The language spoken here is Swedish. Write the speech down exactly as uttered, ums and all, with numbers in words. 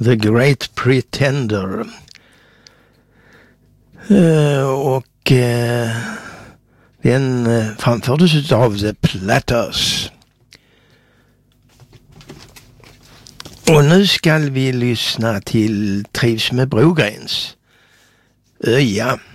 The Great Pretender. Uh, och uh, den uh, framfördes av The Platters. Och nu ska vi lyssna till Trivs med Brogrens Öja.